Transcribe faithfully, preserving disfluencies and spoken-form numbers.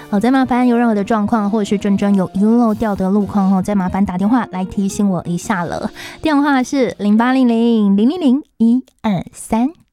好，再麻烦有任何的状况，或者是真真有遗漏掉的路况哦，再麻烦打电话来提醒我一下了。电话是零八零零零零零一二三。